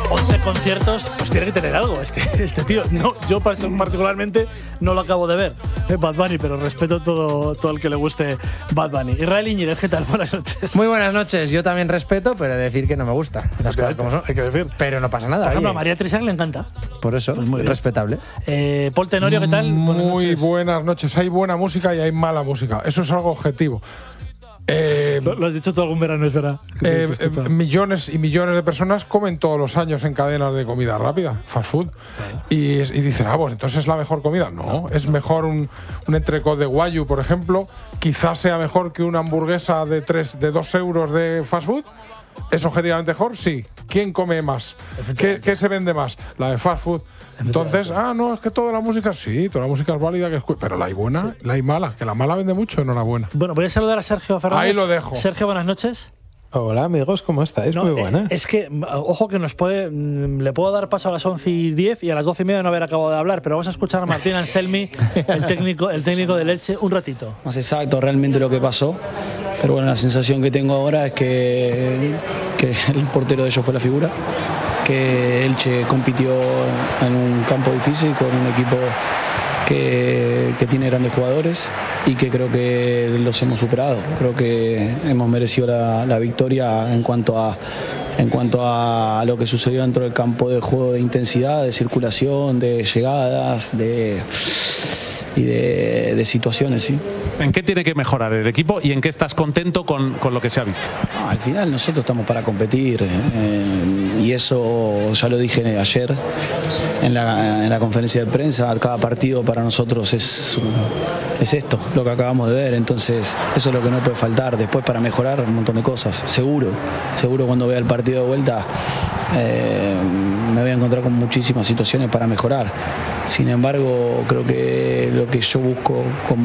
11 conciertos, pues tiene que tener algo este tío. No, yo particularmente no lo acabo de ver, Bad Bunny, pero respeto todo el que le guste Bad Bunny. Israel Iñiguez, ¿qué tal? Buenas noches. Muy buenas noches. Yo también respeto, pero decir que no me gusta. Las cosas como son. Hay que decir. Pero no pasa nada. Por ejemplo, a María Trisac le encanta. Por eso, pues muy respetable. Paul Tenorio, ¿qué tal? Muy buenas noches. Hay buena música y hay mala música. Eso es algo objetivo. Lo has dicho tú algún verano, es verdad. Millones y millones de personas comen todos los años en cadenas de comida rápida, fast food. Y dicen, pues entonces es la mejor comida. No, es mejor un entrecot de Wagyu, por ejemplo. Quizás sea mejor que una hamburguesa de 2 euros de fast food. ¿Es objetivamente mejor? Sí. ¿Quién come más? ¿Qué se vende más? La de fast food. Entonces, no, es que toda la música, sí, toda la música es válida, pero la hay buena, la hay mala, que la mala vende mucho, enhorabuena. Bueno, voy a saludar a Sergio Fernández. Ahí lo dejo. Sergio, buenas noches. Hola amigos, ¿cómo estáis? Muy buena. Es que, ojo que le puedo dar paso a las 11:10 y a las 12:30 no haber acabado de hablar, pero vamos a escuchar a Martín Anselmi, el técnico del Elche, un ratito. Más exacto realmente lo que pasó, pero bueno, la sensación que tengo ahora es que el portero de ellos fue la figura, que Elche compitió en un campo difícil con un equipo que tiene grandes jugadores y que creo que los hemos superado. Creo que hemos merecido la victoria en cuanto a lo que sucedió dentro del campo de juego, de intensidad, de circulación, de llegadas, de situaciones, ¿sí? ¿En qué tiene que mejorar el equipo y en qué estás contento con lo que se ha visto? Al final nosotros estamos para competir y eso ya lo dije ayer en la conferencia de prensa. Cada partido para nosotros es esto, lo que acabamos de ver. Entonces eso es lo que no puede faltar. Después para mejorar un montón de cosas, seguro cuando vea el partido de vuelta me voy a encontrar con muchísimas situaciones para mejorar. Sin embargo, creo que lo que yo busco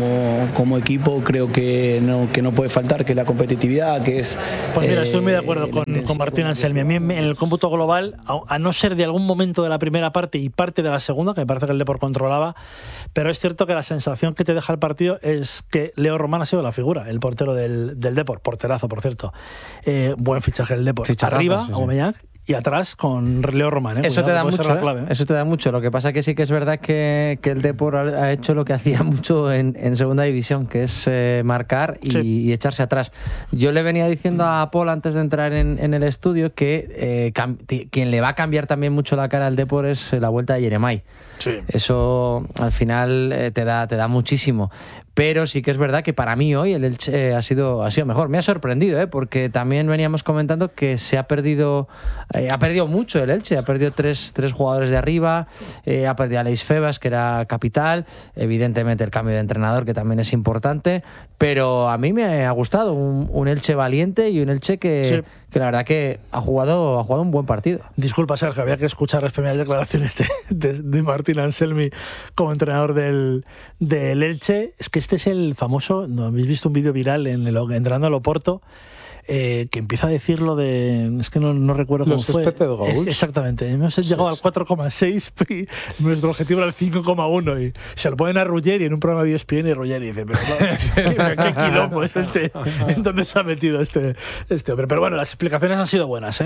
como equipo, creo que no puede faltar, que es la competitividad, que es... Pues mira, estoy muy de acuerdo con Martín Anselmi. A mí en el cómputo global, a no ser de algún momento de la primera parte y parte de la segunda, que me parece que el Depor controlaba, pero es cierto que la sensación que te deja el partido es que Leo Román ha sido la figura, el portero del Depor, porterazo, por cierto. Buen fichaje del Depor. Arriba, sí. Aubameyang. Y atrás con Leo Román. Eso te da mucho, Eso te da mucho. Lo que pasa que sí que es verdad que el Depor ha hecho lo que hacía mucho en segunda división, que es marcar y echarse atrás. Yo le venía diciendo a Paul antes de entrar en el estudio que quien le va a cambiar también mucho la cara al Depor es la vuelta de Yeremay. Sí. Eso al final te da muchísimo. Pero sí que es verdad que para mí hoy el Elche ha sido mejor. Me ha sorprendido, porque también veníamos comentando que se ha perdido mucho el Elche. Ha perdido tres jugadores de arriba, ha perdido a Aleix Febas, que era capital, evidentemente el cambio de entrenador, que también es importante, pero a mí me ha gustado un Elche valiente y un Elche que la verdad que ha jugado un buen partido. Disculpa, Sergio, había que escuchar las primeras declaraciones de Martín Anselmi como entrenador del Elche. Es que este es el famoso, ¿no habéis visto un vídeo viral entrando al Oporto? Que empieza a decir lo de... Es que no recuerdo cómo fue. Exactamente. Hemos llegado al 4,6 y nuestro objetivo era el 5,1 y se lo ponen a Ruggeri en un programa de ESPN y Ruggeri dice, pero ¿qué quilombo es este? ¿En dónde se ha metido este hombre? Pero bueno, las explicaciones han sido buenas,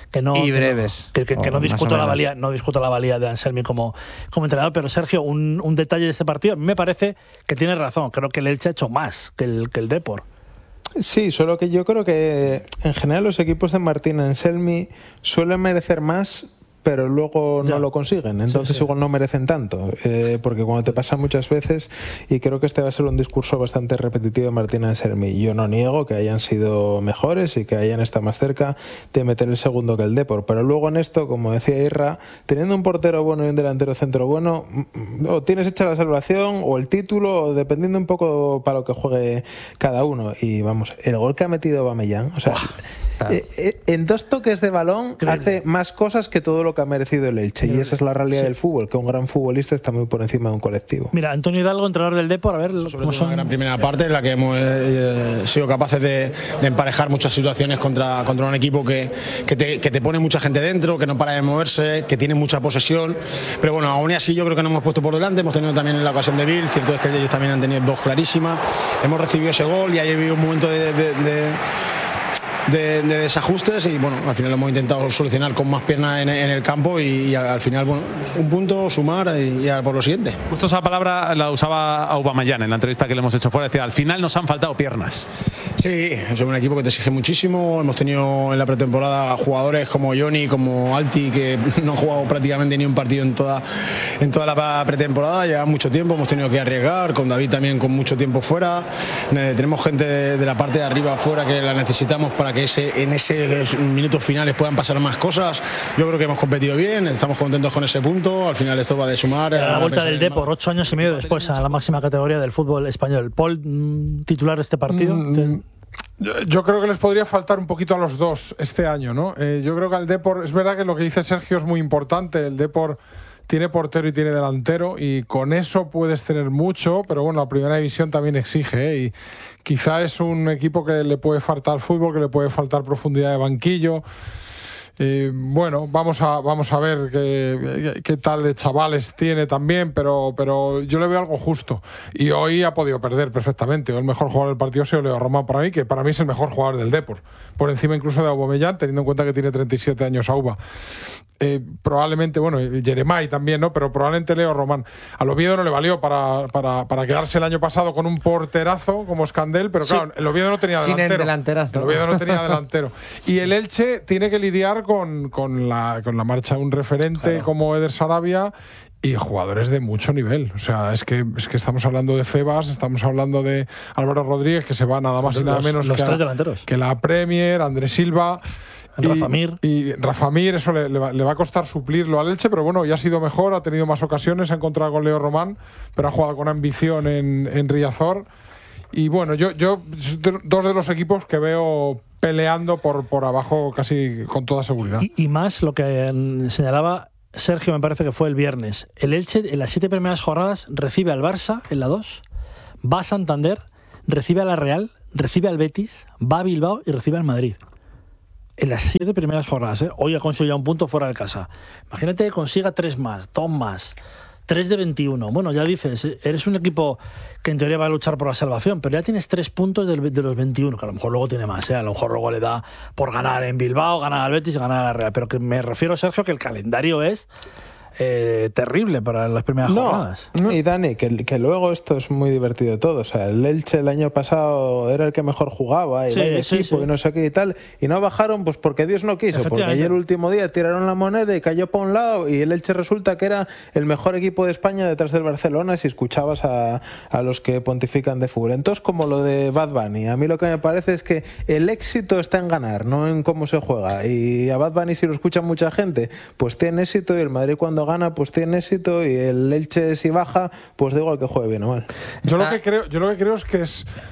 y breves. Que no discuto la valía de Anselmi como entrenador, pero Sergio, un detalle de este partido, a mí me parece que tiene razón. Creo que el Elche ha hecho más que el Depor. Sí, solo que yo creo que en general los equipos de Martín Anselmi suelen merecer más, pero luego no lo consiguen, entonces igual no merecen tanto, porque cuando te pasa muchas veces, y creo que este va a ser un discurso bastante repetitivo de Martín Anselmi, yo no niego que hayan sido mejores y que hayan estado más cerca de meter el segundo que el Depor, pero luego en esto, como decía Irra, teniendo un portero bueno y un delantero centro bueno, o tienes hecha la salvación o el título, o dependiendo un poco para lo que juegue cada uno, y vamos, el gol que ha metido Aubameyang, o sea... en 2 toques de balón hace más cosas que todo lo que ha merecido el Elche, y esa es la realidad del fútbol, que un gran futbolista está muy por encima de un colectivo. Mira, Antonio Hidalgo, entrenador del Depor, a ver cómo son. Una gran primera parte en la que hemos sido capaces de emparejar muchas situaciones contra un equipo que te pone mucha gente dentro, que no para de moverse, que tiene mucha posesión, pero bueno, aún así yo creo que nos hemos puesto por delante. Hemos tenido también la ocasión de Bill, cierto es que ellos también han tenido 2 clarísimas, hemos recibido ese gol y ahí ha habido un momento de desajustes y bueno, al final lo hemos intentado solucionar con más piernas en el campo y al final, bueno, un punto, sumar y a por lo siguiente. Justo esa palabra la usaba Aubameyang en la entrevista que le hemos hecho fuera, decía, al final nos han faltado piernas. Sí, es un equipo que te exige muchísimo. Hemos tenido en la pretemporada jugadores como Johnny, como Alti, que no han jugado prácticamente ni un partido en toda la pretemporada. Lleva mucho tiempo, hemos tenido que arriesgar, con David también con mucho tiempo fuera. Tenemos gente de la parte de arriba fuera que la necesitamos para que en ese minutos finales puedan pasar más cosas. Yo creo que hemos competido bien, estamos contentos con ese punto. Al final esto va de sumar. La vuelta del Depor, 8 años y medio después, a la máxima categoría del fútbol español. Paul, titular de este partido. Yo creo que les podría faltar un poquito a los dos este año, ¿no? Yo creo que al Depor, es verdad que lo que dice Sergio es muy importante. El Depor tiene portero y tiene delantero y con eso puedes tener mucho, pero bueno, la primera división también exige, ¿eh? Y quizá es un equipo que le puede faltar fútbol, que le puede faltar profundidad de banquillo. Bueno, vamos a ver qué tal de chavales tiene también, pero yo le veo algo justo. Y hoy ha podido perder perfectamente. El mejor jugador del partido ha sido Leo Román para mí, que para mí es el mejor jugador del Depor. Por encima incluso de Aubameyang, teniendo en cuenta que tiene 37 años Auba. Probablemente, bueno, Jeremai también, ¿no? Pero probablemente Leo Román. Al Oviedo no le valió para quedarse el año pasado con un porterazo como Escandel, pero claro, el Oviedo no tenía delantero. El Oviedo no tenía delantero. Y el Elche tiene que lidiar con la marcha de un referente como Eder Sarabia y jugadores de mucho nivel. O sea, es que estamos hablando de Febas, estamos hablando de Álvaro Rodríguez, que se va nada más y nada menos que la Premier, Andrés Silva. Y Rafa Mir, eso le va a costar suplirlo al Elche, pero bueno, ya ha sido mejor, ha tenido más ocasiones, ha encontrado con Leo Román, pero ha jugado con ambición en Riazor. Y bueno, yo dos de los equipos que veo peleando por abajo casi con toda seguridad. Y más lo que señalaba Sergio, me parece que fue el viernes. El Elche en las 7 primeras jornadas recibe al Barça en la 2, va a Santander, recibe a la Real, recibe al Betis, va a Bilbao y recibe al Madrid. En las 7 primeras jornadas, ¿eh? Hoy ha conseguido un punto fuera de casa. Imagínate que consiga 3 más, 2 más, 3 de 21. Bueno, ya dices, eres un equipo que en teoría va a luchar por la salvación, pero ya tienes 3 puntos de los 21, que a lo mejor luego tiene más, ¿eh? A lo mejor luego le da por ganar en Bilbao, ganar al Betis y ganar a la Real. Pero que me refiero, Sergio, que el calendario es terrible para las primeras jornadas. Y Dani, que luego esto es muy divertido todo. O sea, el Elche el año pasado era el que mejor jugaba y vaya equipo y no sé qué y tal. Y no bajaron pues porque Dios no quiso. Porque ayer el último día tiraron la moneda y cayó para un lado y el Elche resulta que era el mejor equipo de España detrás del Barcelona si escuchabas a los que pontifican de fútbol. Entonces, como lo de Bad Bunny, a mí lo que me parece es que el éxito está en ganar, no en cómo se juega. Y a Bad Bunny, si lo escucha mucha gente, pues tiene éxito, y el Madrid cuando gana pues tiene éxito, y el Elche si baja pues da igual que juegue bien o mal. Yo lo que creo es que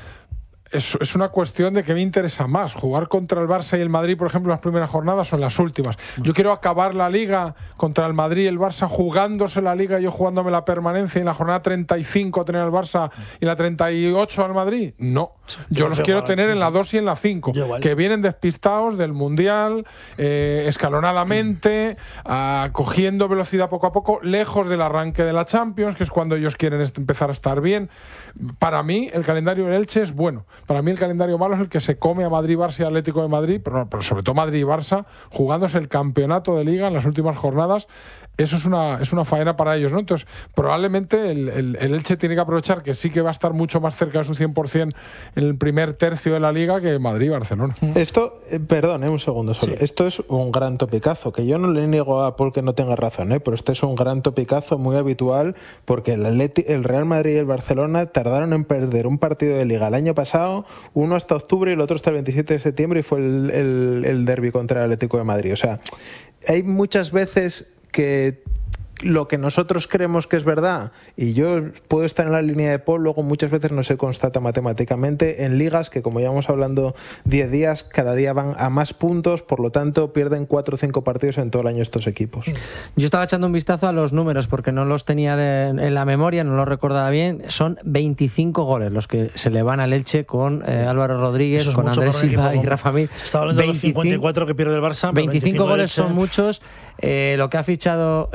es una cuestión de que me interesa más jugar contra el Barça y el Madrid, por ejemplo, en las primeras jornadas o en las últimas. Yo quiero acabar la Liga contra el Madrid y el Barça jugándose la Liga, yo jugándome la permanencia, y en la jornada 35 tener al Barça y la 38 al Madrid. No, yo los quiero tener en la 2 y en la 5, que vienen despistados del Mundial, escalonadamente, cogiendo velocidad poco a poco, lejos del arranque de la Champions, que es cuando ellos quieren empezar a estar bien. Para mí el calendario del Elche es bueno. Para mí el calendario malo es el que se come a Madrid, Barça y Atlético de Madrid, pero sobre todo Madrid y Barça, jugándose el campeonato de Liga en las últimas jornadas. Eso es una faena para ellos, ¿no? Entonces, probablemente el Elche tiene que aprovechar que sí que va a estar mucho más cerca de su 100% en el primer tercio de la Liga que Madrid y Barcelona. Esto, perdón, un segundo solo. Sí. Esto es un gran topicazo, que yo no le niego a Paul que no tenga razón, pero este es un gran topicazo muy habitual, porque el Real Madrid y el Barcelona tardaron en perder un partido de Liga el año pasado, uno hasta octubre y el otro hasta el 27 de septiembre, y fue el derbi contra el Atlético de Madrid. O sea, hay muchas veces que lo que nosotros creemos que es verdad, y yo puedo estar en la línea de Paul, luego muchas veces no se constata matemáticamente en ligas que, como llevamos hablando 10 días, cada día van a más puntos, por lo tanto pierden 4 o 5 partidos en todo el año estos equipos. Yo estaba echando un vistazo a los números porque no los tenía en la memoria, no los recordaba bien. Son 25 goles los que se le van al Elche con Álvaro Rodríguez, con Andrés Silva y Rafa Mir. Se está hablando de los 54 que pierde el Barça. 25 goles son muchos. Lo que ha fichado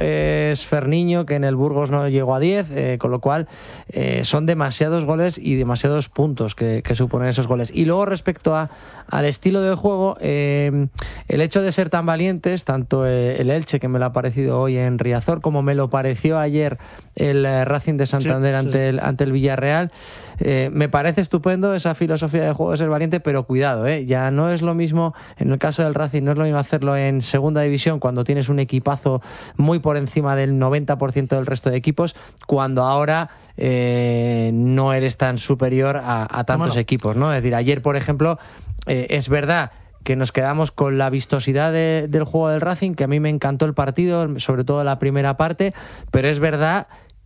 es Ferniño, que en el Burgos no llegó a 10, con lo cual son demasiados goles y demasiados puntos que suponen esos goles. Y luego respecto al estilo de juego, el hecho de ser tan valientes, tanto el Elche, que me lo ha parecido hoy en Riazor, como me lo pareció ayer el Racing de Santander ante el Villarreal, me parece estupendo esa filosofía de juego de ser valiente, pero cuidado, ya no es lo mismo, en el caso del Racing, no es lo mismo hacerlo en segunda división cuando tienes un equipazo muy por encima del 90% del resto de equipos, cuando ahora no eres tan superior a tantos equipos, ¿no? Es decir, ayer, por ejemplo, es verdad que nos quedamos con la vistosidad del juego del Racing, que a mí me encantó el partido, sobre todo la primera parte, pero es verdad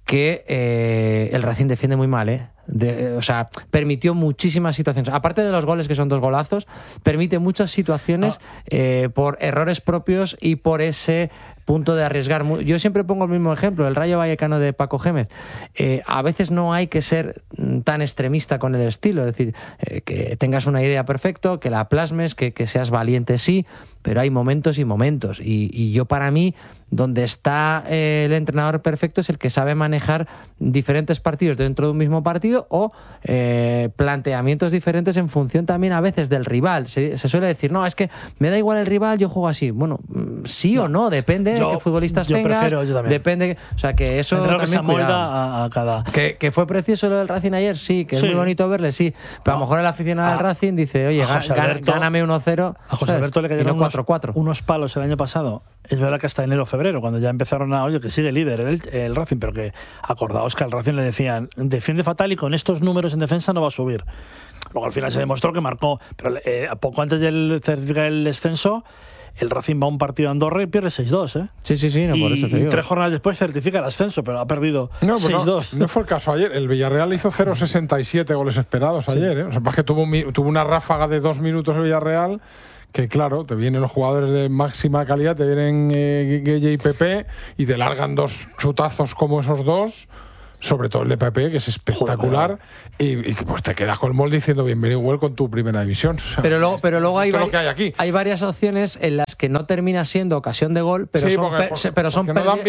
que el Racing defiende muy mal, o sea, permitió muchísimas situaciones. Aparte de los goles, que son 2 golazos, permite muchas situaciones por errores propios y por ese punto de arriesgar. Yo siempre pongo el mismo ejemplo, el Rayo Vallecano de Paco Gémez. A veces no hay que ser tan extremista con el estilo, es decir, que tengas una idea perfecta, que la plasmes, que seas valiente, sí, pero hay momentos y momentos. Y yo, para mí, donde está el entrenador perfecto es el que sabe manejar diferentes partidos dentro de un mismo partido o planteamientos diferentes en función también a veces del rival. Se suele decir, no, es que me da igual el rival, yo juego así. Bueno, sí o no, depende de qué futbolistas tengas. Depende, o sea, que eso también se amolda a cada... Que fue precioso lo del Racing ayer, sí, que es muy bonito verle, sí. Pero a lo mejor el aficionado del Racing dice, oye, gáname 1-0. A José Alberto le cayeron 4-4. Unos palos el año pasado. Es verdad que hasta enero-febrero, cuando ya empezaron que sigue líder el Racing, pero que acordaos que al Racing le decían, defiende fatal y con estos números en defensa no va a subir. Luego al final se demostró que marcó, pero poco antes de certificar el descenso, el Racing va a un partido a Andorra y pierde 6-2, Sí, no, por eso te digo. Y 3 jornadas después certifica el ascenso, pero ha perdido 6-2. No fue el caso ayer. El Villarreal hizo 0,67 goles esperados ayer. O sea, más que tuvo una ráfaga de 2 minutos el Villarreal, que claro, te vienen los jugadores de máxima calidad, te vienen Gueye y Pepe, y te largan 2 chutazos como esos 2. Sobre todo el de Pepe, que es espectacular, y pues te quedas con el molde diciendo bienvenido igual con tu primera división. O sea, pero luego hay varias opciones en las que no termina siendo ocasión de gol, pero son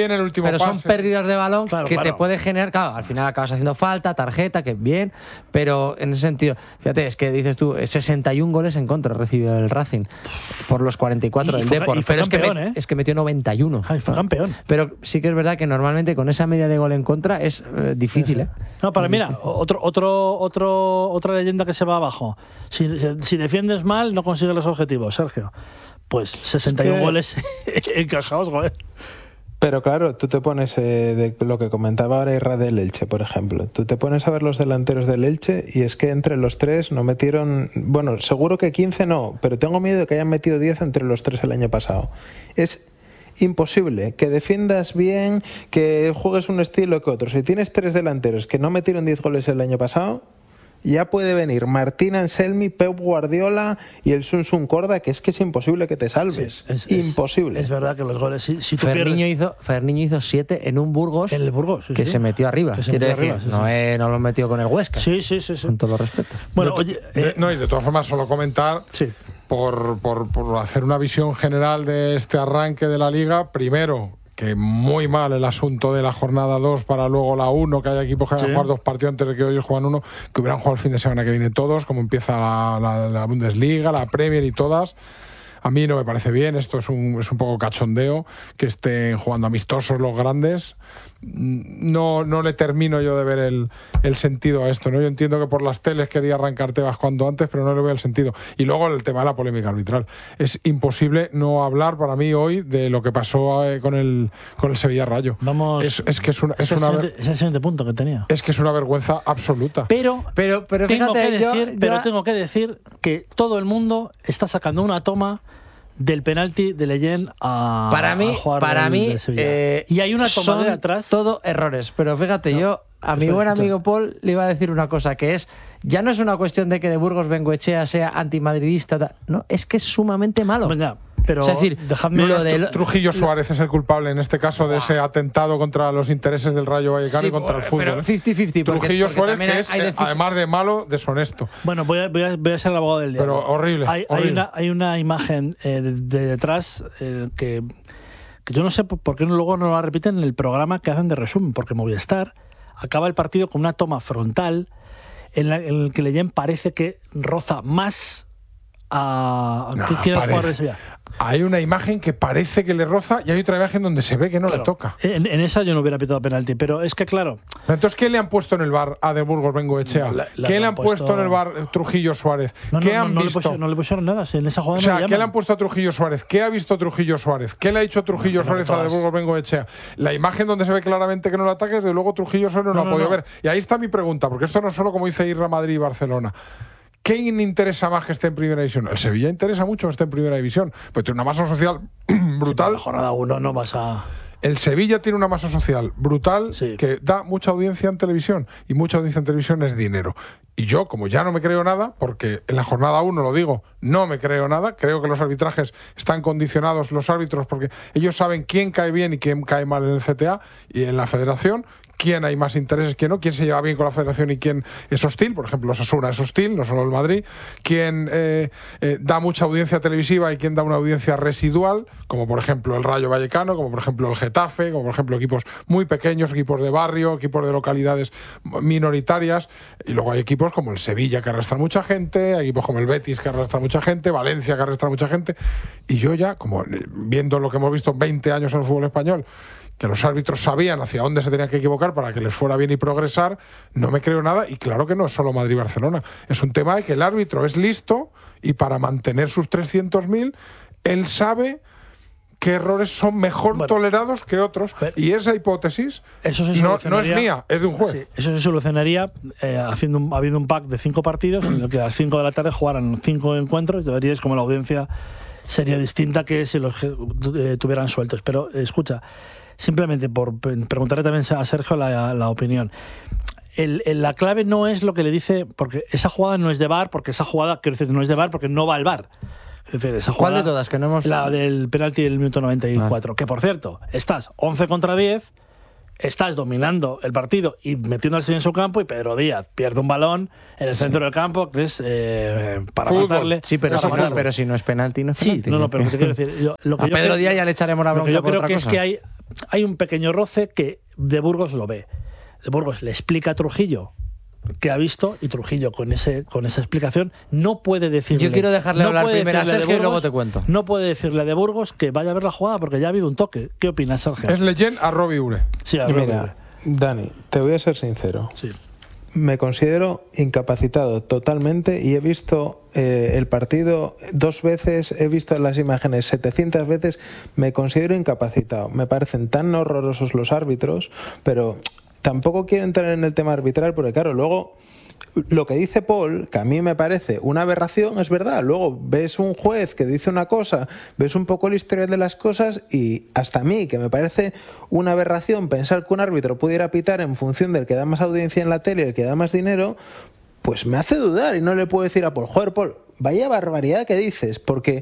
pérdidas de balón te puede generar, claro, al final acabas haciendo falta, tarjeta, que bien, pero en ese sentido, fíjate, es que dices tú, 61 goles en contra recibió el Racing por los 44 del Depor, pero es que metió 91. Fue campeón. Pero sí que es verdad que normalmente con esa media de gol en contra es difícil, No, pero mira, otra leyenda que se va abajo. Si defiendes mal, no consigues los objetivos, Sergio. Pues 61 goles encajados, joder. Pero claro, tú te pones, de lo que comentaba ahora Irra del Elche, por ejemplo, tú te pones a ver los delanteros del Elche y es que entre los 3 no metieron, bueno, seguro que 15 no, pero tengo miedo de que hayan metido 10 entre los 3 el año pasado. Es imposible que defiendas bien, que juegues un estilo que otro. Si tienes 3 delanteros que no metieron 10 goles el año pasado, ya puede venir Martín Anselmi, Pep Guardiola y el Sun Corda, que es imposible que te salves. Imposible. Es verdad que los goles, si tú Ferniño hizo 7 en un Burgos, en el Burgos que se metió arriba. Quiere decir, no lo metió con el Huesca. Sí. Con todos los respetos. Bueno, y de todas formas, solo comentar... Sí. Por hacer una visión general de este arranque de la Liga, primero, que muy mal el asunto de la jornada 2 para luego la 1, que hay equipos que van a jugar 2 partidos antes de que ellos juegan 1, que hubieran jugado el fin de semana que viene todos, como empieza la Bundesliga, la Premier y todas. A mí no me parece bien, esto es un poco cachondeo, que estén jugando amistosos los grandes. No le termino yo de ver el sentido a esto, ¿no? Yo entiendo que por las teles quería arrancar Tebas cuanto antes, pero no le veo el sentido. Y luego el tema de la polémica arbitral. Es imposible no hablar para mí hoy de lo que pasó con el Sevilla Rayo. Vamos. Es el siguiente punto que tenía. Es que es una vergüenza absoluta. Pero fíjate, tengo que decir que todo el mundo está sacando una toma del penalti de Leyen a para mí y hay una toma de atrás. Todo errores, pero fíjate, yo a mi buen amigo Paul le iba a decir una cosa, que es, ya no es una cuestión de que de Burgos Bengoechea sea antimadridista, no, es que es sumamente malo. Pero es decir, Trujillo Suárez es el culpable en este caso de ese atentado contra los intereses del Rayo Vallecano y contra el fútbol. Pero 50-50. Trujillo Suárez, que es, además de malo, deshonesto. Bueno, voy a ser el abogado del diablo. Pero horrible. Hay una imagen de detrás que que yo no sé por qué luego no la repiten en el programa que hacen de resumen, porque Movistar acaba el partido con una toma frontal en el que Leyen parece que roza más a... ¿Quién es el jugador de Sevilla? Hay una imagen que parece que le roza y hay otra imagen donde se ve que no le toca. En esa yo no hubiera pitado penalti, pero es que claro... Entonces, ¿qué le han puesto en el VAR a De Burgos Bengoechea? ¿Qué le han puesto en el VAR Trujillo Suárez? ¿Qué han visto? No le pusieron nada, en esa jugada. O sea, ¿qué le han puesto a Trujillo Suárez? ¿Qué ha visto Trujillo Suárez? ¿Qué le ha dicho Trujillo Suárez a De Burgos Bengoechea? La imagen donde se ve claramente que no lo ataque, desde luego Trujillo Suárez no lo ha podido ver. Y ahí está mi pregunta, porque esto no es solo como dice Irra, Madrid y Barcelona. ¿Quién interesa más que esté en primera división? El Sevilla interesa mucho que esté en primera división, pues tiene una masa social brutal. Sí, la jornada 1 no vas a... El Sevilla tiene una masa social brutal que da mucha audiencia en televisión, y mucha audiencia en televisión es dinero. Y yo, como ya no me creo nada, porque en la jornada 1 lo digo, no me creo nada, creo que los arbitrajes están condicionados, los árbitros, porque ellos saben quién cae bien y quién cae mal en el CTA y en la federación, quién hay más intereses, quién no, quién se lleva bien con la federación y quién es hostil. Por ejemplo, Osasuna es hostil, no solo el Madrid. Quién da mucha audiencia televisiva y quién da una audiencia residual, como por ejemplo el Rayo Vallecano, como por ejemplo el Getafe, como por ejemplo equipos muy pequeños, equipos de barrio, equipos de localidades minoritarias. Y luego hay equipos como el Sevilla, que arrastra mucha gente, hay equipos como el Betis, que arrastra mucha gente, Valencia, que arrastra mucha gente. Y yo ya, como viendo lo que hemos visto 20 años en el fútbol español, que los árbitros sabían hacia dónde se tenían que equivocar para que les fuera bien y progresar, no me creo nada. Y claro que no es solo Madrid-Barcelona, es un tema de que el árbitro es listo y para mantener sus 300.000, él sabe qué errores son mejor tolerados que otros, y esa hipótesis no es mía, es de un juez. Sí, eso se solucionaría habiendo un pack de 5 partidos en el que a las 5 de la tarde jugaran 5 encuentros, veríais como la audiencia sería distinta que si los tuvieran sueltos. Pero escucha, simplemente por preguntarle también a Sergio la opinión. La clave no es lo que le dice, porque esa jugada no es de VAR, porque esa jugada, quiero decir, no es de VAR porque no va al VAR. Es decir, esa jugada, ¿cuál de todas? Que no hemos... La del penalti del minuto 94. Que por cierto, estás 11 contra 10, estás dominando el partido y metiendo al Sevilla en su campo, y Pedro Díaz pierde un balón en el centro del campo, que es para saltarle. Sí, pero si no es penalti, no es penalti. Sí, no, pero lo que quiero decir... A Pedro Díaz ya le echaremos la bronca. Yo por creo otra que cosa. Es que hay un pequeño roce que De Burgos lo ve. De Burgos le explica a Trujillo que ha visto, y Trujillo con esa explicación no puede decirle... Yo quiero dejarle hablar primero a Sergio y luego te cuento. No puede decirle a De Burgos que vaya a ver la jugada porque ya ha habido un toque. ¿Qué opinas, Sergio? Es Leyen a Robbie Ure. Sí, a Y Robbie mira, Ure. Dani, te voy a ser sincero. Sí. Me considero incapacitado totalmente y he visto el partido 2 veces, he visto las imágenes 700 veces, me considero incapacitado. Me parecen tan horrorosos los árbitros, pero tampoco quiero entrar en el tema arbitral porque claro, luego lo que dice Paul, que a mí me parece una aberración, es verdad. Luego ves un juez que dice una cosa, ves un poco el historial de las cosas y hasta a mí, que me parece una aberración pensar que un árbitro pudiera pitar en función del que da más audiencia en la tele y el que da más dinero, pues me hace dudar y no le puedo decir a Paul, joder, Paul, vaya barbaridad que dices, porque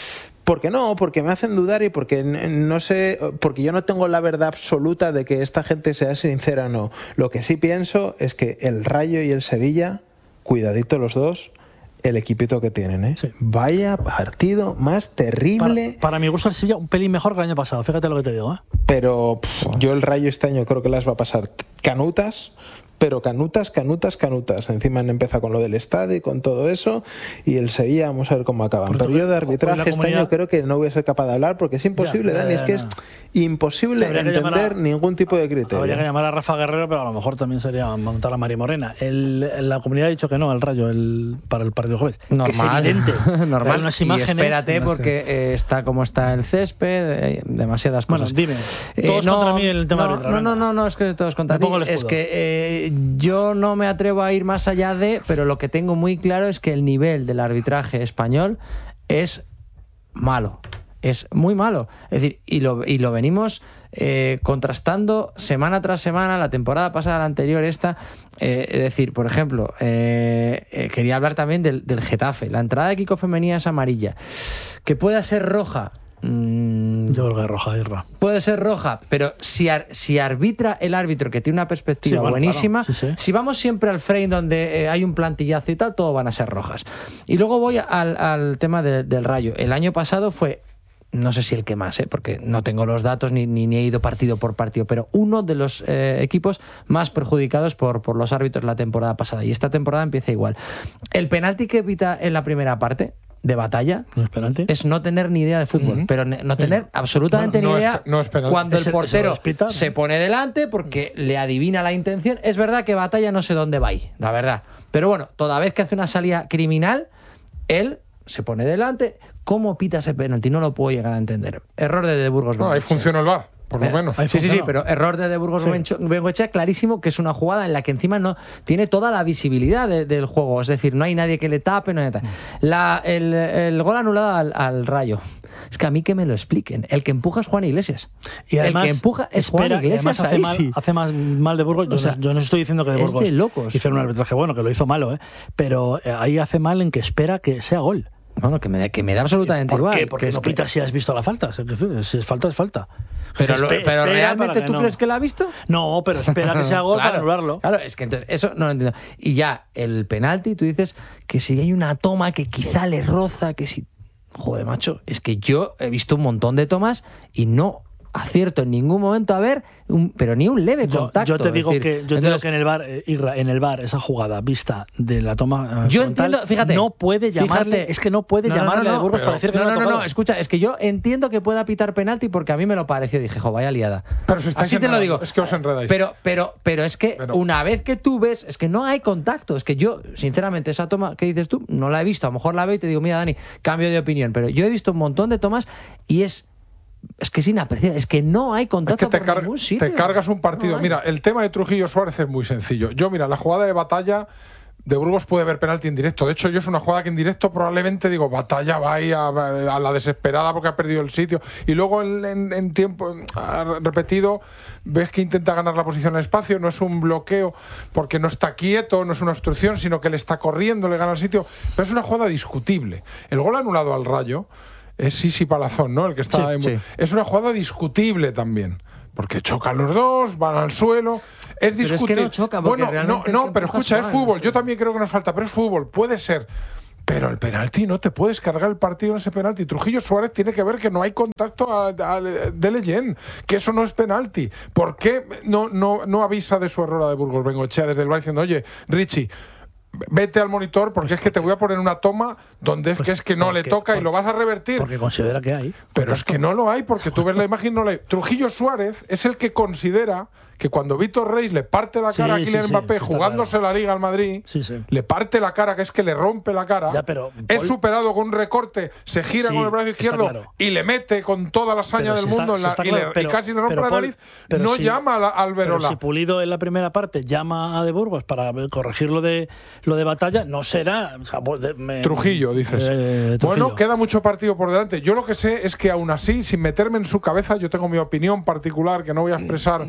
me hacen dudar y porque no sé, porque yo no tengo la verdad absoluta de que esta gente sea sincera o no. Lo que sí pienso es que el Rayo y el Sevilla, cuidadito los dos, el equipito que tienen, ¿eh? Sí. Vaya partido más terrible. Para mi gusto el Sevilla un pelín mejor que el año pasado, fíjate lo que te digo, ¿eh? Pero yo el Rayo este año creo que las va a pasar canutas. Pero canutas. Encima han empezado con lo del estadio y con todo eso. Y el Sevilla, vamos a ver cómo acaban. Pero yo de arbitraje este año creo que no voy a ser capaz de hablar porque es imposible, Dani. Es que es imposible entender ningún tipo de criterio. Habría que llamar a Rafa Guerrero, pero a lo mejor también sería montar a Mari Morena. La comunidad ha dicho que no al Rayo para el partido jueves. Normal. Que es evidente. Normal. Unas imágenes, y espérate porque está como está el césped, demasiadas cosas. Bueno, dime. Todos contra mí el tema arbitral. No, es que todos contra ti. Es que yo no me atrevo a ir más allá pero lo que tengo muy claro es que el nivel del arbitraje español es malo, es muy malo. Es decir, y lo venimos contrastando semana tras semana, la temporada pasada, la anterior, esta. Es decir, por ejemplo, quería hablar también del Getafe. La entrada de Kiko Femenía es amarilla. Que pueda ser roja. Yo creo que es roja, Irra. Puede ser roja, pero si arbitra el árbitro, que tiene una perspectiva buenísima, claro, sí. Si vamos siempre al frame donde hay un plantillazo y tal, todo van a ser rojas. Y luego voy al tema del Rayo. El año pasado fue no sé si el que más, porque no tengo los datos ni he ido partido por partido, pero uno de los equipos más perjudicados por los árbitros la temporada pasada. Y esta temporada empieza igual. El penalti que pita en la primera parte de Batalla es no tener ni idea de fútbol, pero no tener absolutamente ni idea cuando el portero se pone delante porque le adivina la intención. Es verdad que Batalla no sé dónde va ahí, la verdad. Pero bueno, toda vez que hace una salida criminal, él se pone delante. ¿Cómo pita ese penalti? No lo puedo llegar a entender. Error de Burgos Bengoechea. Ahí funciona el VAR, por lo menos. Sí, pero error de Burgos Bengoechea clarísimo, que es una jugada en la que encima no tiene toda la visibilidad del juego. Es decir, no hay nadie que le tape. No hay el gol anulado al Rayo. Es que a mí que me lo expliquen. El que empuja es Juan Iglesias. Y además, el que empuja es Juan Iglesias. Hace más mal de Burgos. Yo no estoy diciendo que de Burgos es de locos. hizo un arbitraje bueno, que lo hizo malo, pero ahí hace mal en que espera que sea gol. Bueno, que me da absolutamente igual. ¿Por qué? Porque no pitas si has visto la falta. Si es falta, es falta. Pero ¿realmente tú crees que la ha visto? No, pero espera que sea gol para anularlo. Claro, es que entonces eso no lo entiendo. Y ya, el penalti, tú dices que si hay una toma que quizá le roza, que si... Joder, macho, es que yo he visto un montón de tomas y no acierto en ningún momento a ver, pero ni un leve contacto. Yo te digo que en el VAR, en el VAR, esa jugada vista de la toma yo frontal, entiendo, fíjate, no puede llamarle, es que no puede llamarle a Burgos para decir que no, escucha, es que yo entiendo que pueda pitar penalti porque a mí me lo pareció, dije, vaya liada. Pero si así te lo digo. Es que os enredáis. Pero es que una vez que tú ves, es que no hay contacto, es que yo, sinceramente, esa toma que dices tú, no la he visto, a lo mejor la veo y te digo, mira, Dani, cambio de opinión, pero yo he visto un montón de tomas y es que es inapreciable, es que no hay contacto por ningún sitio. Te cargas un partido. Mira, el tema de Trujillo Suárez es muy sencillo. Mira, la jugada de Batalla de Burgos puede ver penalti en directo. De hecho, yo es una jugada que en directo probablemente digo, Batalla va ahí a la desesperada porque ha perdido el sitio. Y luego en tiempo repetido ves que intenta ganar la posición en espacio. No es un bloqueo porque no está quieto, no es una obstrucción, sino que le está corriendo, le gana el sitio. Pero es una jugada discutible. El gol anulado al Rayo es Sisi Palazón, ¿no? El que está es una jugada discutible también. Porque chocan los dos, van al suelo. Es discutible. Pero es que no chocan, porque pero escucha, es fútbol. Yo también creo que nos falta, pero es fútbol. Puede ser. Pero el penalti, no te puedes cargar el partido en ese penalti. Trujillo Suárez tiene que ver que no hay contacto de Leyen, que eso no es penalti. ¿Por qué no avisa de su error a de Burgos Bengoechea desde el bar diciendo, oye, Richie, vete al monitor porque es que te voy a poner una toma donde es que no le toca y lo vas a revertir? Porque considera que hay. Pero es que no lo hay, porque tú ves la imagen y no la hay. Trujillo Suárez es el que considera que cuando Víctor Reis le parte la cara a Kylian Mbappé jugándose la Liga al Madrid, le parte la cara, que es que le rompe la cara, es superado con un recorte, se gira con el brazo izquierdo y le mete con toda la saña del mundo y casi le rompe la nariz, llama al Verola. Pero si Pulido en la primera parte llama a De Burgos para corregir lo de Batalla, no será... O sea, Trujillo, dices. Trujillo. Bueno, queda mucho partido por delante. Yo lo que sé es que aún así, sin meterme en su cabeza, yo tengo mi opinión particular que no voy a expresar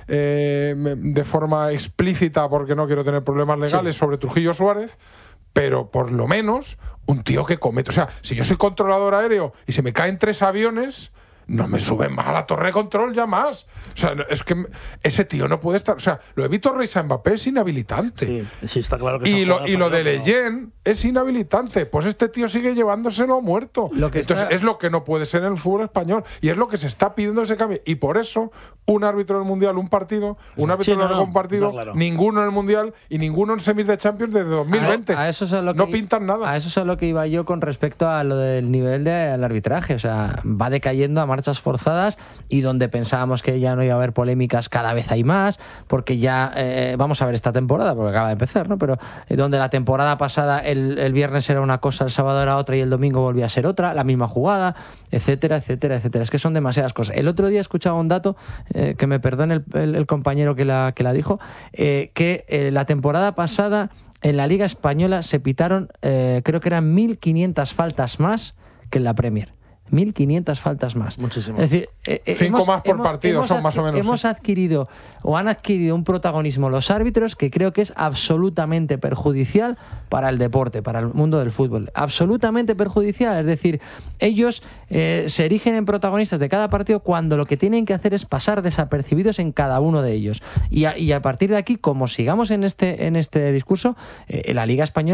de forma explícita porque no quiero tener problemas legales sobre Trujillo Suárez, pero por lo menos un tío que comete... O sea, si yo soy controlador aéreo y se me caen 3 aviones... No me suben más a la torre de control ya más. O sea, es que ese tío no puede estar... O sea, lo de Víctor Reis a Mbappé es inhabilitante. Sí, está claro que y lo de Leyen es inhabilitante. Pues este tío sigue llevándoselo muerto. Entonces es lo que no puede ser en el fútbol español. Y es lo que se está pidiendo ese cambio. Y por eso, un árbitro del Mundial, un partido, un árbitro de un partido, ninguno en el Mundial y ninguno en semis de Champions desde 2020. No pintan nada. A eso es a lo que iba yo con respecto a lo del nivel del arbitraje. O sea, va decayendo a marchas forzadas, y donde pensábamos que ya no iba a haber polémicas, cada vez hay más, porque ya vamos a ver esta temporada, porque acaba de empezar, ¿no? Pero donde la temporada pasada el viernes era una cosa, el sábado era otra y el domingo volvía a ser otra, la misma jugada, etcétera, etcétera, etcétera. Es que son demasiadas cosas. El otro día escuchaba un dato, que me perdone el compañero que la dijo, que la temporada pasada en la Liga Española se pitaron, creo que eran 1.500 faltas más que en la Premier. 1.500 faltas más. Muchísimo. Es decir, 5 más por partido son más o menos. Hemos adquirido o han adquirido un protagonismo los árbitros que creo que es absolutamente perjudicial para el deporte, para el mundo del fútbol. Absolutamente perjudicial. Es decir, ellos se erigen en protagonistas de cada partido cuando lo que tienen que hacer es pasar desapercibidos en cada uno de ellos. Y a partir de aquí, como sigamos en este discurso, la Liga Española es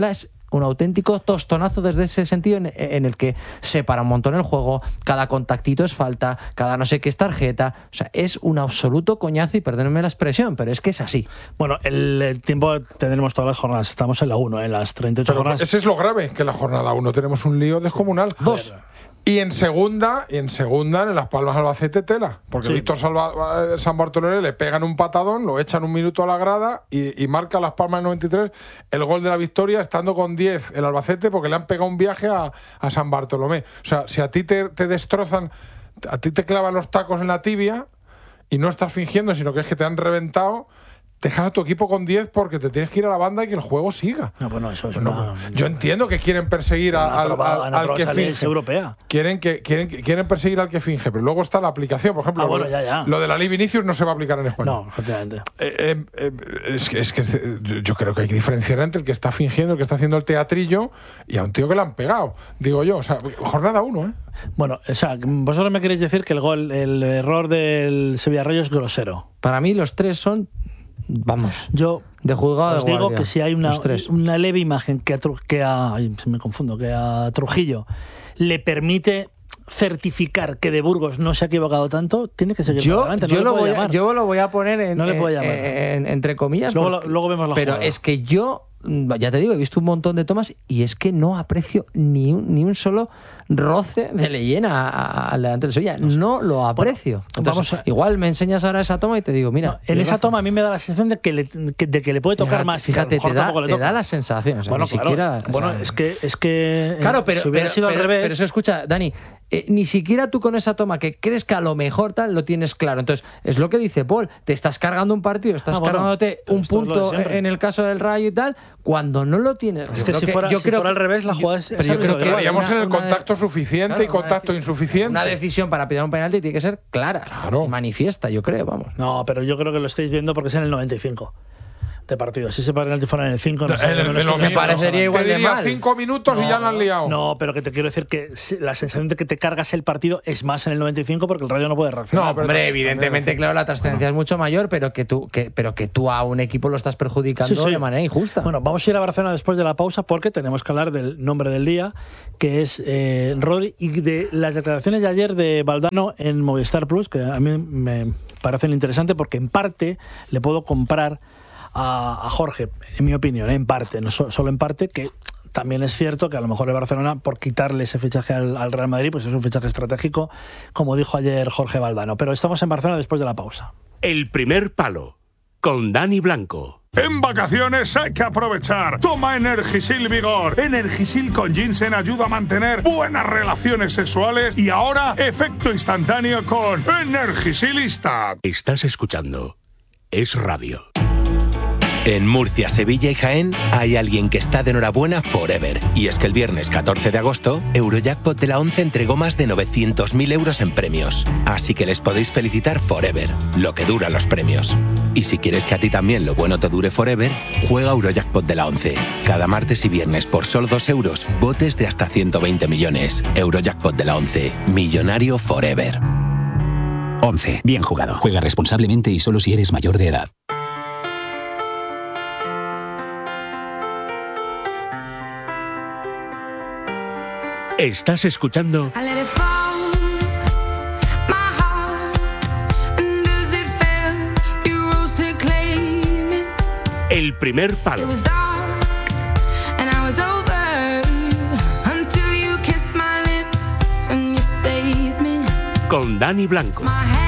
un auténtico tostonazo desde ese sentido en el que separa un montón el juego, cada contactito es falta, cada no sé qué es tarjeta, o sea, es un absoluto coñazo y perdónenme la expresión, pero es que es así. Bueno, el tiempo tendremos todas las jornadas, estamos en la 1, en las 38 jornadas. Ese es lo grave, que en la jornada 1 tenemos un lío descomunal. 2. Y en segunda, en Las Palmas Albacete tela. Porque Víctor San Bartolomé le pegan un patadón, lo echan un minuto a la grada y marca Las Palmas en 93 el gol de la victoria, estando con 10 el Albacete, porque le han pegado un viaje a San Bartolomé. O sea, si a ti te destrozan, a ti te clavan los tacos en la tibia y no estás fingiendo, sino que es que te han reventado, dejar a tu equipo con 10 porque te tienes que ir a la banda y que el juego siga. No, bueno, eso es yo entiendo que quieren perseguir al que finge. Europea. Quieren perseguir al que finge, pero luego está la aplicación. Por ejemplo, lo de la ley Vinicius no se va a aplicar en España. No, efectivamente. Es que yo creo que hay que diferenciar entre el que está fingiendo, el que está haciendo el teatrillo, y a un tío que le han pegado, digo yo. O sea, jornada 1, ¿eh? Bueno, o sea, vosotros me queréis decir que el error del Sevilla Rayo es grosero. Para mí los 3 son... Vamos, yo de juzgado os de digo guardia, que si hay una leve imagen que a Trujillo le permite certificar que de Burgos no se ha equivocado tanto, tiene que seguir adelante. Yo lo voy a poner entre comillas. Luego vemos la pero jugada. Es que yo, ya te digo, he visto un montón de tomas y es que no aprecio ni un solo roce de Leyena al delante del Sevilla. No lo aprecio. Bueno, entonces, igual me enseñas ahora esa toma y te digo, mira. En esa toma a mí me da la sensación de que le puede tocar más. Fíjate, te da la sensación. O sea, bueno, ni siquiera. Bueno, es que claro, pero si hubiera sido al revés. Pero eso, escucha, Dani. Ni siquiera tú con esa toma que crees que a lo mejor tal lo tienes claro. Entonces, es lo que dice Paul, te estás cargando un partido, estás cargándote un punto en el caso del Rayo y tal, cuando no lo tienes. Es que si fuera al revés, la jugada es... Pero yo creo que haríamos en el contacto suficiente y contacto insuficiente. Una decisión para pitar un penalti tiene que ser clara, manifiesta, yo creo, vamos. No, pero yo creo que lo estáis viendo porque es en el 95. De partido. Si ese penalti fuera en el 5, me parecería igual de mal. 5 minutos y ya la han liado. No, pero que te quiero decir que la sensación de que te cargas el partido es más en el 95 porque el Rayo no puede reaccionar. No, hombre, evidentemente, claro, la trascendencia es mucho mayor, pero que tú a un equipo lo estás perjudicando de manera injusta. Bueno, vamos a ir a Barcelona después de la pausa porque tenemos que hablar del nombre del día, que es Rodri, y de las declaraciones de ayer de Valdano en Movistar Plus, que a mí me parecen interesantes porque en parte le puedo comprar a Jorge, en mi opinión, en parte, no solo en parte, que también es cierto que a lo mejor el Barcelona, por quitarle ese fichaje al Real Madrid, pues es un fichaje estratégico, como dijo ayer Jorge Valdano. Pero estamos en Barcelona después de la pausa. El primer palo, con Dani Blanco. En vacaciones hay que aprovechar. Toma Energisil Vigor. Energisil con ginseng ayuda a mantener buenas relaciones sexuales y ahora efecto instantáneo con Energisilista. Estás escuchando Es Radio. En Murcia, Sevilla y Jaén hay alguien que está de enhorabuena forever. Y es que el viernes 14 de agosto, Eurojackpot de la 11 entregó más de 900.000 euros en premios. Así que les podéis felicitar forever, lo que duran los premios. Y si quieres que a ti también lo bueno te dure forever, juega Eurojackpot de la 11. Cada martes y viernes por solo 2 euros, botes de hasta 120 millones. Eurojackpot de la 11, millonario forever. 11. Bien jugado. Juega responsablemente y solo si eres mayor de edad. Estás escuchando El primer palo. Con Dani Blanco.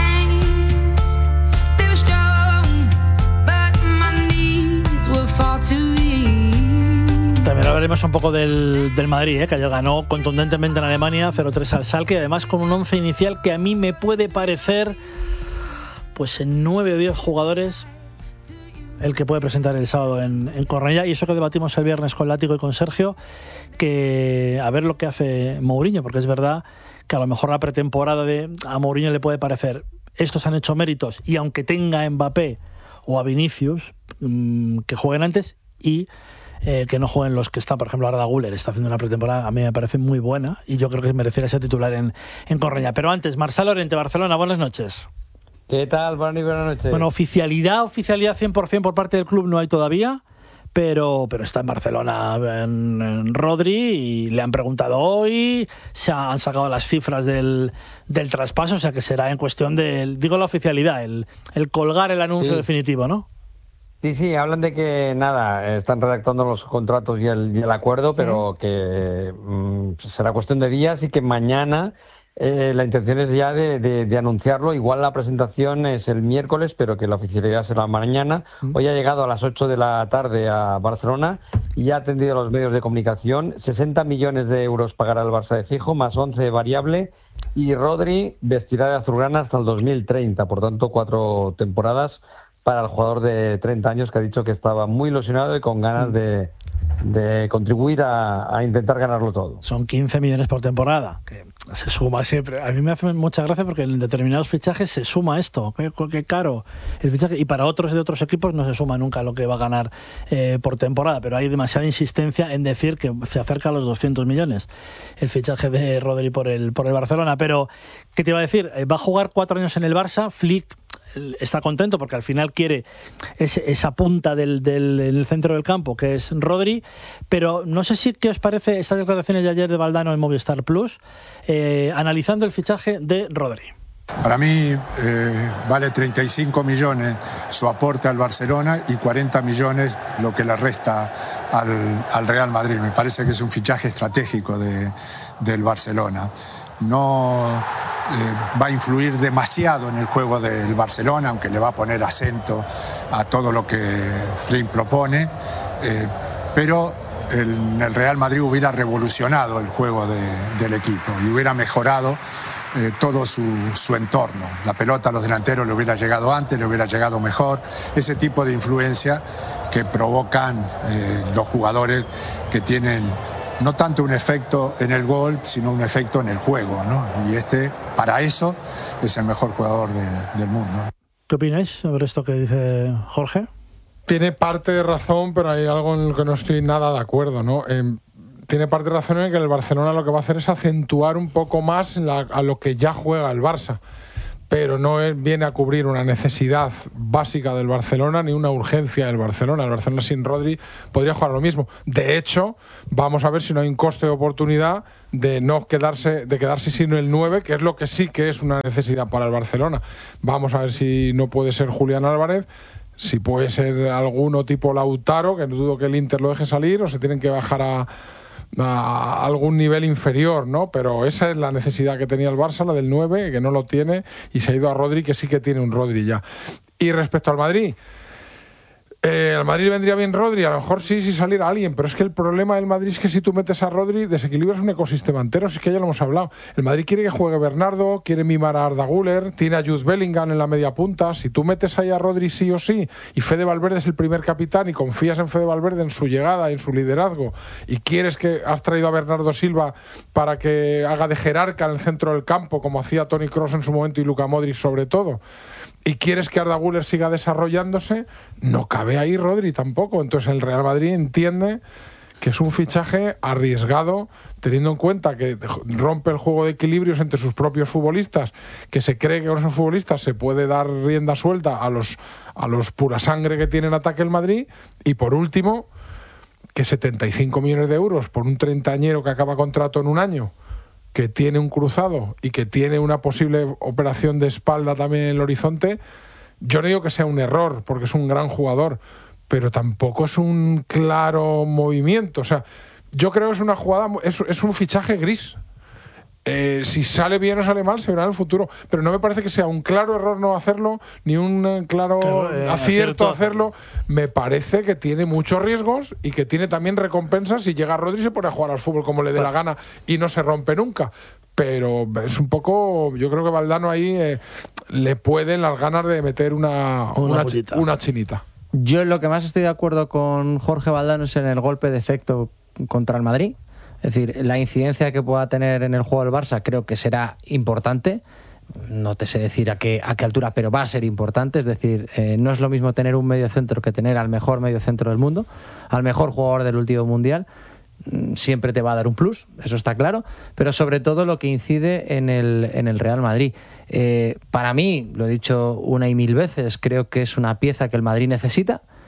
También hablaremos un poco del Madrid, que ayer ganó contundentemente en Alemania 0-3 al Schalke, y además con un 11 inicial que a mí me puede parecer, pues en 9 o 10 jugadores, el que puede presentar el sábado en Cornellá. Y eso que debatimos el viernes con Látigo y con Sergio, que a ver lo que hace Mourinho, porque es verdad que a lo mejor la pretemporada a Mourinho le puede parecer, estos han hecho méritos, y aunque tenga a Mbappé o a Vinicius, que jueguen antes, y que no jueguen los que están, por ejemplo, Arda Güler está haciendo una pretemporada, a mí me parece muy buena, y yo creo que merecería ser titular en Cornellá. Pero antes, Marcel Llorente, Barcelona, buenas noches. ¿Qué tal? Buenas noches. Bueno, oficialidad 100% por parte del club no hay todavía, pero está en Barcelona en Rodri, y le han preguntado hoy, han sacado las cifras del traspaso, o sea que será en cuestión digo la oficialidad, el colgar el anuncio definitivo, ¿no? Sí, hablan de que están redactando los contratos y el acuerdo, pero que será cuestión de días y que mañana la intención es ya de anunciarlo. Igual la presentación es el miércoles, pero que la oficialidad será mañana. Hoy ha llegado a las 8 de la tarde a Barcelona y ha atendido a los medios de comunicación. 60 millones de euros pagará el Barça de fijo, más 11 de variable, y Rodri vestirá de azulgrana hasta el 2030, por tanto 4 temporadas para el jugador de 30 años, que ha dicho que estaba muy ilusionado y con ganas de contribuir a intentar ganarlo todo. Son 15 millones por temporada, que se suma siempre. A mí me hace mucha gracia porque en determinados fichajes se suma esto, qué caro el fichaje, y para otros de otros equipos no se suma nunca lo que va a ganar por temporada, pero hay demasiada insistencia en decir que se acerca a los 200 millones el fichaje de Rodri por el Barcelona. Pero, ¿qué te iba a decir? Va a jugar 4 años en el Barça. Flick está contento porque al final quiere esa punta del centro del campo, que es Rodri, pero no sé qué os parece estas declaraciones de ayer de Valdano en Movistar Plus, analizando el fichaje de Rodri. Para mí vale 35 millones su aporte al Barcelona y 40 millones lo que le resta al Real Madrid. Me parece que es un fichaje estratégico del Barcelona. No va a influir demasiado en el juego del Barcelona, aunque le va a poner acento a todo lo que Flynn propone, pero en el Real Madrid hubiera revolucionado el juego del equipo y hubiera mejorado todo su entorno. La pelota a los delanteros le hubiera llegado antes, le hubiera llegado mejor. Ese tipo de influencia que provocan los jugadores que tienen no tanto un efecto en el gol, sino un efecto en el juego, ¿no? Y para eso, es el mejor jugador del mundo. ¿Qué opináis sobre esto que dice Jorge? Tiene parte de razón, pero hay algo en lo que no estoy nada de acuerdo, ¿no? Tiene parte de razón en que el Barcelona lo que va a hacer es acentuar un poco más a lo que ya juega el Barça, pero no viene a cubrir una necesidad básica del Barcelona ni una urgencia del Barcelona. El Barcelona sin Rodri podría jugar lo mismo. De hecho, vamos a ver si no hay un coste de oportunidad de quedarse sin el 9, que es lo que sí que es una necesidad para el Barcelona. Vamos a ver si no puede ser Julián Álvarez, si puede ser alguno tipo Lautaro, que no dudo que el Inter lo deje salir, o se tienen que bajar a algún nivel inferior, ¿no? Pero esa es la necesidad que tenía el Barça, la del 9, que no lo tiene, y se ha ido a Rodri, que sí que tiene un Rodri ya. Y respecto al Madrid, al Madrid vendría bien Rodri, a lo mejor sí, si saliera alguien, pero es que el problema del Madrid es que si tú metes a Rodri, desequilibras un ecosistema entero, si es que ya lo hemos hablado. El Madrid quiere que juegue Bernardo, quiere mimar a Arda Güler, tiene a Jude Bellingham en la media punta. Si tú metes ahí a Rodri sí o sí, y Fede Valverde es el primer capitán, y confías en Fede Valverde, en su llegada, en su liderazgo, y quieres que has traído a Bernardo Silva para que haga de jerarca en el centro del campo, como hacía Toni Kroos en su momento y Luka Modric sobre todo, y quieres que Arda Güler siga desarrollándose, no cabe ahí Rodri tampoco. Entonces el Real Madrid entiende que es un fichaje arriesgado, teniendo en cuenta que rompe el juego de equilibrios entre sus propios futbolistas, que se cree que con esos futbolistas se puede dar rienda suelta a los pura sangre que tiene en ataque el Madrid, y por último, que 75 millones de euros por un treintañero que acaba contrato en un año, que tiene un cruzado y que tiene una posible operación de espalda también en el horizonte, yo no digo que sea un error, porque es un gran jugador, pero tampoco es un claro movimiento. O sea, yo creo que es una jugada, es un fichaje gris. Si sale bien o sale mal se verá en el futuro, pero no me parece que sea un claro error no hacerlo ni un claro acierto hacerlo. Me parece que tiene muchos riesgos y que tiene también recompensas. Si llega Rodri se pone a jugar al fútbol como le dé la gana y no se rompe nunca, pero es un poco, yo creo que Valdano ahí le pueden las ganas de meter una chinita. Yo en lo que más estoy de acuerdo con Jorge Valdano es en el golpe de efecto contra el Madrid. Es decir, la incidencia que pueda tener en el juego del Barça creo que será importante. No te sé decir a qué altura, pero va a ser importante. Es decir, no es lo mismo tener un mediocentro que tener al mejor mediocentro del mundo, al mejor jugador del último mundial. Siempre te va a dar un plus, eso está claro, pero sobre todo lo que incide en el Real Madrid. Para mí, lo he dicho una y mil veces, creo que es una pieza que el Madrid necesita,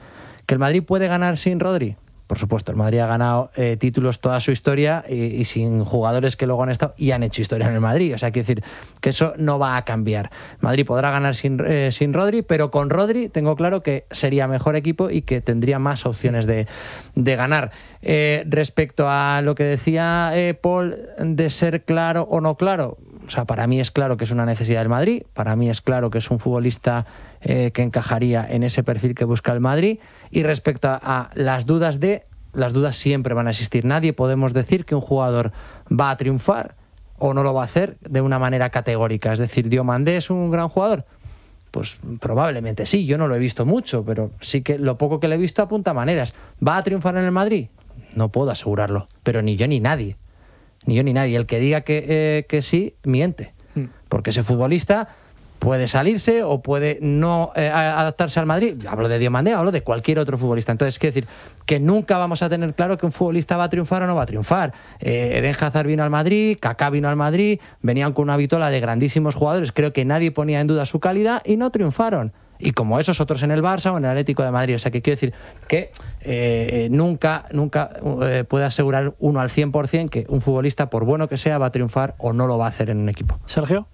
¿Que el Madrid puede ganar sin Rodri? Por supuesto, el Madrid ha ganado títulos toda su historia y sin jugadores que luego han estado y han hecho historia en el Madrid. O sea, quiero decir que eso no va a cambiar. Madrid podrá ganar sin Rodri, pero con Rodri tengo claro que sería mejor equipo y que tendría más opciones de ganar. Respecto a lo que decía Paul de ser claro o no claro, o sea, para mí es claro que es una necesidad del Madrid, para mí es claro que es un futbolista que encajaría en ese perfil que busca el Madrid. Y respecto a las dudas siempre van a existir. Nadie podemos decir que un jugador va a triunfar o no lo va a hacer de una manera categórica. Es decir, Diomandé es un gran jugador. Pues probablemente sí, yo no lo he visto mucho, pero sí que lo poco que le he visto apunta a maneras. ¿Va a triunfar en el Madrid? No puedo asegurarlo, pero ni yo ni nadie. Ni yo ni nadie. El que diga que sí, miente. Porque ese futbolista puede salirse o puede no adaptarse al Madrid. Hablo de Diomandé, hablo de cualquier otro futbolista. Entonces, quiero decir que nunca vamos a tener claro que un futbolista va a triunfar o no va a triunfar. Eden Hazard vino al Madrid, Kaká vino al Madrid, venían con una vitola de grandísimos jugadores. Creo que nadie ponía en duda su calidad y no triunfaron. Y como esos otros en el Barça o en el Atlético de Madrid. O sea, que quiero decir que nunca puede asegurar uno al 100% que un futbolista, por bueno que sea, va a triunfar o no lo va a hacer en un equipo. Sergio.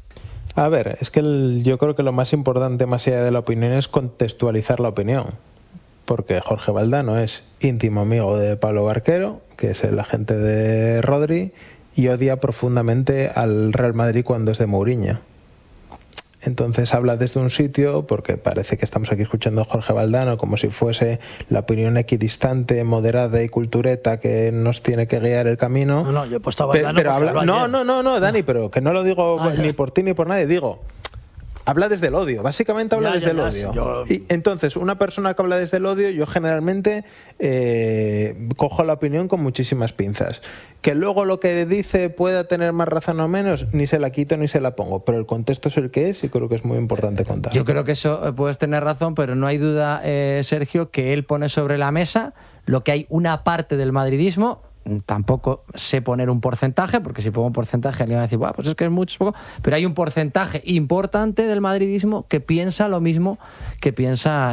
A ver, es que yo creo que lo más importante, más allá de la opinión, es contextualizar la opinión. Porque Jorge Valdano es íntimo amigo de Pablo Barquero, que es el agente de Rodri, y odia profundamente al Real Madrid cuando es de Mourinho. Entonces habla desde un sitio, porque parece que estamos aquí escuchando a Jorge Valdano como si fuese la opinión equidistante, moderada y cultureta que nos tiene que guiar el camino. No, yo he puesto a Valdano pero habla, no, Dani, pero que no lo digo ni por ti ni por nadie, digo, habla desde el odio, básicamente habla desde el odio. Y entonces, una persona que habla desde el odio, yo generalmente cojo la opinión con muchísimas pinzas. Que luego lo que dice pueda tener más razón o menos, ni se la quito ni se la pongo, pero el contexto es el que es y creo que es muy importante contar. Yo creo que eso puedes tener razón, pero no hay duda, Sergio, que él pone sobre la mesa lo que hay una parte del madridismo. Tampoco sé poner un porcentaje, porque si pongo un porcentaje le van a decir, pues es que es mucho, es poco, pero hay un porcentaje importante del madridismo que piensa lo mismo que piensa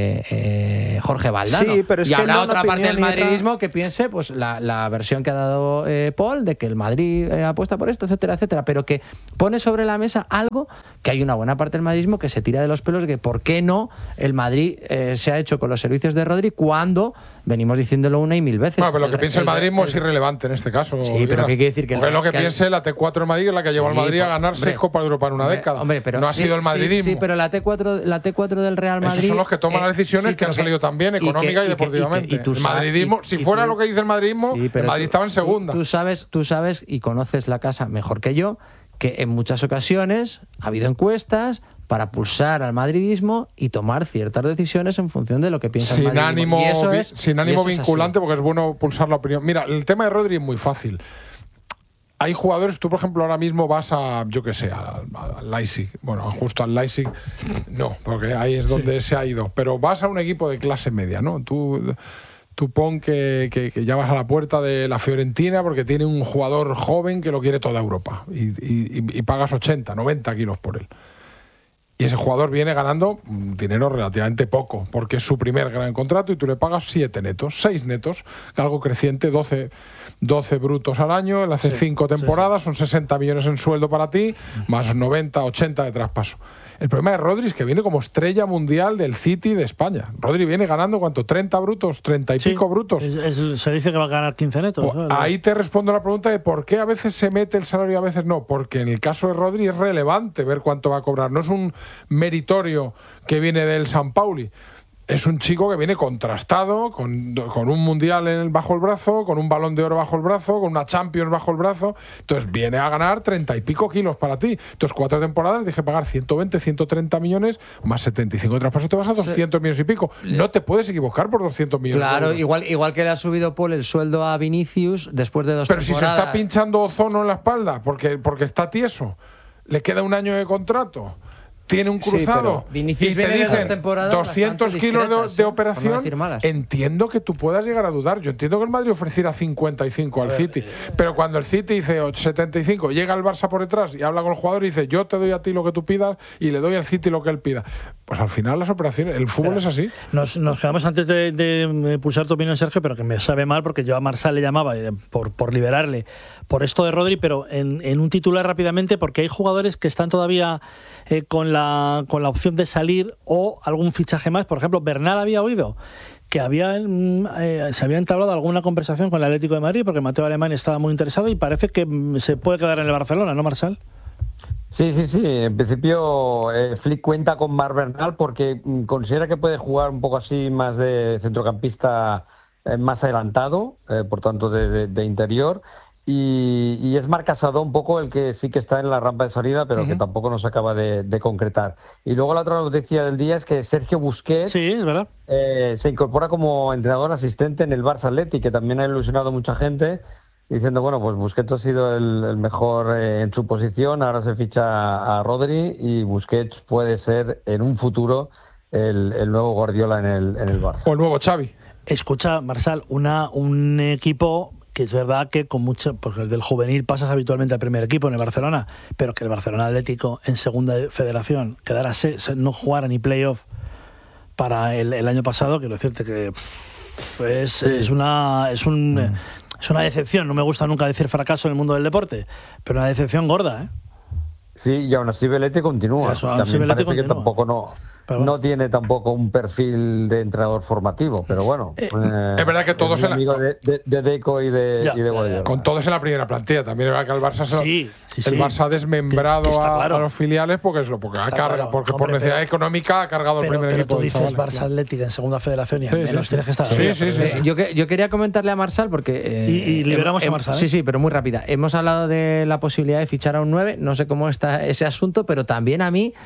Jorge Valdano. Sí, pero es y que habrá otra parte del madridismo que piense pues la versión que ha dado Paul, de que el Madrid apuesta por esto, etcétera, etcétera, pero que pone sobre la mesa algo que hay una buena parte del madridismo que se tira de los pelos, de que por qué no el Madrid se ha hecho con los servicios de Rodri cuando venimos diciéndolo una y mil veces. No, pero lo que piensa el madridismo es irrelevante en este caso. Sí, pero ¿qué quiere decir? Que porque es lo que piense la T4 en Madrid, que es la que llevó al Madrid a ganar 6 Copas de Europa en una década. Pero no ha sido el madridismo. Sí, pero la T4 del Real Madrid... Esos son los que toman las decisiones que han salido tan bien, económica y deportivamente. El madridismo, si fuera lo que dice el madridismo, el Madrid estaba en segunda. Tú sabes y conoces la casa mejor que yo, que en muchas ocasiones ha habido encuestas para pulsar al madridismo y tomar ciertas decisiones en función de lo que piensa el madridismo. Sin ánimo vinculante, porque es bueno pulsar la opinión. Mira, el tema de Rodri es muy fácil. Hay jugadores, tú por ejemplo ahora mismo vas a, yo qué sé, al Leipzig. Bueno, justo al Leipzig no, porque ahí es donde se ha ido. Pero vas a un equipo de clase media, ¿no? Tú pon que ya vas a la puerta de la Fiorentina porque tiene un jugador joven que lo quiere toda Europa y pagas 80, 90 kilos por él. Y ese jugador viene ganando dinero relativamente poco, porque es su primer gran contrato y tú le pagas 7 netos, 6 netos, algo creciente, 12 brutos al año, él hace 5 temporadas, son 60 millones en sueldo para ti, más 90, 80 de traspaso. El problema de Rodri es que viene como estrella mundial del City de España. Rodri viene ganando, ¿cuánto? 30 brutos, 30 y pico brutos. Se dice que va a ganar 15 netos. Ahí te respondo la pregunta de por qué a veces se mete el salario y a veces no. Porque en el caso de Rodri es relevante ver cuánto va a cobrar. No es un meritorio que viene del San Pauli. Es un chico que viene contrastado, con un mundial bajo el brazo, con un balón de oro bajo el brazo, con una Champions bajo el brazo. Entonces viene a ganar 30 y pico kilos para ti. Entonces 4 temporadas, dije pagar 120, 130 millones, más 75 de traspaso, te vas a 200 millones y pico. No te puedes equivocar por 200 millones. Claro, igual que le ha subido Paul el sueldo a Vinicius después de 2 temporadas. Pero si se está pinchando ozono en la espalda, porque está tieso, le queda un año de contrato. tiene un cruzado y te dicen 200 kilos de operación, entiendo que tú puedas llegar a dudar. Yo entiendo que el Madrid ofreciera 55 al City, pero cuando el City dice 75, llega el Barça por detrás y habla con el jugador y dice yo te doy a ti lo que tú pidas y le doy al City lo que él pida. Pues al final las operaciones, el fútbol es así. Nos quedamos antes de pulsar tu opinión, Sergio, pero que me sabe mal porque yo a Marsal le llamaba por liberarle por esto de Rodri, pero en un titular rápidamente, porque hay jugadores que están todavía con la opción de salir o algún fichaje más. Por ejemplo, Bernal había oído que se había entablado alguna conversación con el Atlético de Madrid porque Mateo Alemán estaba muy interesado y parece que se puede quedar en el Barcelona, ¿no, Marsal? Sí. En principio, Flick cuenta con Marc Bernal porque considera que puede jugar un poco así más de centrocampista más adelantado, por tanto de interior. Y es Marc Casado un poco el que sí que está en la rampa de salida, pero que tampoco nos acaba de concretar. Y luego la otra noticia del día es que Sergio Busquets es verdad. Se incorpora como entrenador asistente en el Barça Athletic, que también ha ilusionado a mucha gente, diciendo, bueno, pues Busquets ha sido el mejor en su posición, ahora se ficha a Rodri y Busquets puede ser en un futuro el nuevo Guardiola en el Barça. O el nuevo Xavi. Escucha, Marsal, un equipo que es verdad que con mucho, porque del juvenil pasas habitualmente al primer equipo en el Barcelona, pero que el Barcelona Atlético en segunda federación no jugara ni playoff para el año pasado, quiero decirte que es una decepción. No me gusta nunca decir fracaso en el mundo del deporte, pero una decepción gorda, ¿eh? Sí, y aún así Belletti continúa. También parece que tampoco no tiene tampoco un perfil de entrenador formativo, pero bueno. Es verdad que todos es amigo de Deco y de Guardiola. Con todos en la primera plantilla. También es verdad que el Barça Barça ha desmembrado a los filiales porque por necesidad económica ha cargado el primer equipo. Tú dices Barça Atlético en segunda federación y al menos tienes que estar. Yo quería comentarle a Marsal porque y liberamos a Marsal. Sí, pero muy rápida. Hemos hablado de la posibilidad de fichar a un 9. No sé cómo está ese asunto, pero también a mí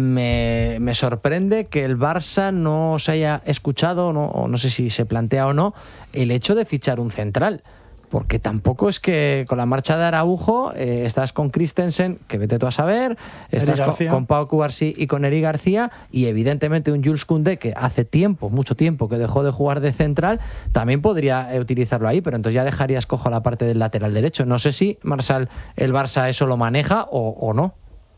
me sorprende que el Barça no se haya escuchado, o no sé si se plantea o no, el hecho de fichar un central. Porque tampoco es que con la marcha de Araujo estás con Christensen, que vete tú a saber, estás con Pau Cubarsí y con Eric García, y evidentemente un Jules Koundé que hace mucho tiempo que dejó de jugar de central, también podría utilizarlo ahí, pero entonces ya dejarías cojo la parte del lateral derecho. No sé si, Marsal, el Barça eso lo maneja o no.